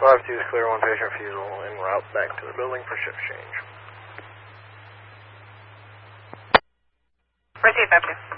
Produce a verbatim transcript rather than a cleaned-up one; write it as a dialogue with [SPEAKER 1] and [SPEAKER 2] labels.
[SPEAKER 1] five two is clear, one patient refusal en route back to the building for shift change.
[SPEAKER 2] Proceed, five two.